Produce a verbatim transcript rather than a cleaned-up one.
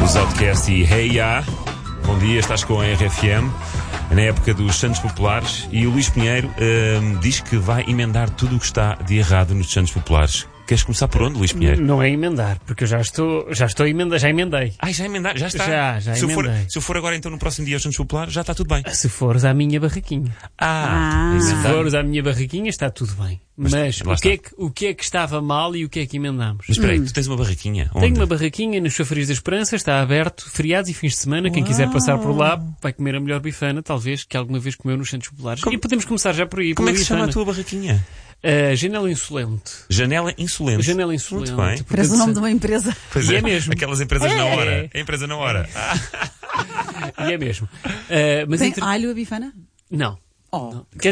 Dos Outcast e Hey Ya. Bom dia, estás com a R F M na época dos Santos Populares e o Luís Pinheiro hum, diz que vai emendar tudo o que está de errado nos Santos Populares. Queres começar por onde, Luís Pinheiro? Não é emendar, porque eu já estou, já estou a emendar, já emendei. Ai, já emendar, já está. Já, já se eu, for, emendei. se eu for agora então no próximo dia aos Santos Populares, já está tudo bem. Se fores à minha barraquinha. Ah, Ah. Se emendar. fores à minha barraquinha, está tudo bem. Mas Mas, lá o, que é está. que, o que é que estava mal e o que é que emendamos? Mas espera aí, tu tens uma barraquinha? Onde? Tenho uma barraquinha no Chafariz da Esperança, está aberto, feriados e fins de semana. Quem quiser passar por lá vai comer a melhor bifana, talvez, que alguma vez comeu nos Santos Populares. Como- E podemos começar já por aí. Como é que pela se chama a bifana. tua barraquinha? Uh, Janela Insolente. Janela Insolente. Janela Insolente. Muito bem. Parece o nome de uma empresa. Pois E é mesmo. Aquelas empresas na É. hora. A empresa na hora. Ah, E é mesmo. Uh, mas Tem entre... alho a bifana? Não. Oh. Quer